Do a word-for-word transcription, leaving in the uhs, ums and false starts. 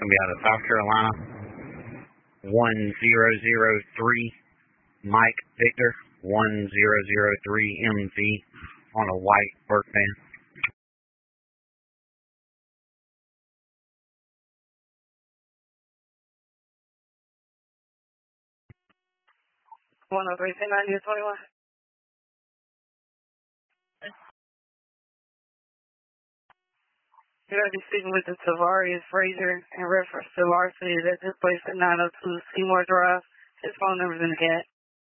going to be out of South Carolina. one zero zero three Mike Victor. one zero zero three M V on a white work van. one oh three, ten ninety, twenty-one. You're going to be speaking with the Tavarius Frazier in reference to larceny that took place at nine oh two Seymour Drive. His phone number's in the cat.